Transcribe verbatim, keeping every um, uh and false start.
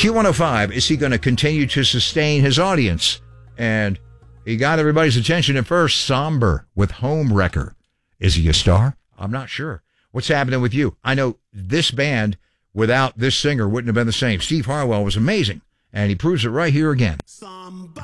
Q one oh five, is he going to continue to sustain his audience? And he got everybody's attention at first. Somber with Home Wrecker. Is he a star? I'm not sure. What's happening with you? I know this band without this singer wouldn't have been the same. Steve Harwell was amazing, and he proves it right here again. Somebody